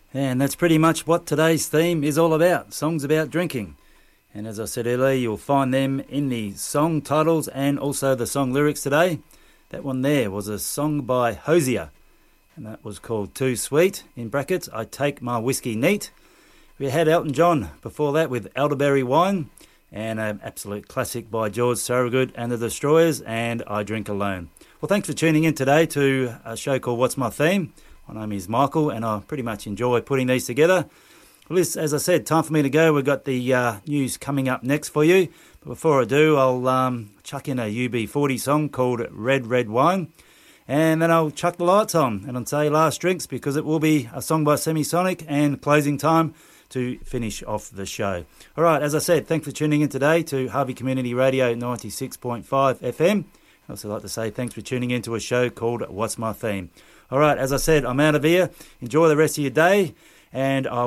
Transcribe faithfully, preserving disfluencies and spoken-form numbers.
And that's pretty much what today's theme is all about, songs about drinking. And as I said earlier, you'll find them in the song titles and also the song lyrics today. That one there was a song by Hosier, and that was called Too Sweet, in brackets, I Take My Whiskey Neat. We had Elton John before that with Elderberry Wine, and an absolute classic by George Thorogood and the Destroyers, and I Drink Alone. Well, thanks for tuning in today to a show called What's My Theme? My name is Michael, and I pretty much enjoy putting these together. Well, as I said, time for me to go. We've got the uh, news coming up next for you. But before I do, I'll um, chuck in a U B forty song called Red, Red Wine. And then I'll chuck the lights on, and I'll say last drinks, because it will be a song by Semisonic and closing time to finish off the show. All right, as I said, thanks for tuning in today to Harvey Community Radio ninety-six point five F M. I'd also like to say thanks for tuning in to a show called What's My Theme? All right, as I said, I'm out of here. Enjoy the rest of your day, and I